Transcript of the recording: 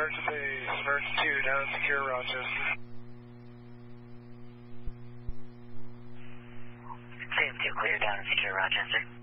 Merge base, Merge 2, down secure Rochester. CM2 clear down and secure Rochester.